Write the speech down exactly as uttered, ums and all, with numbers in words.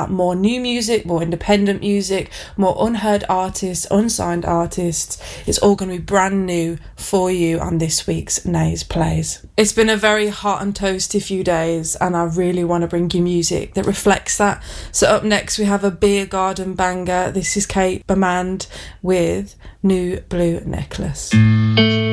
about more new music, more independent music, more unheard artists, unsigned artists. It's all going to be brand new for you on this week's Nays Plays. It's been a very hot and toasty few days, and I really want to bring you music that reflects that. So up next we have a beer garden banger. This is Kate Bemand with New Blue Necklace.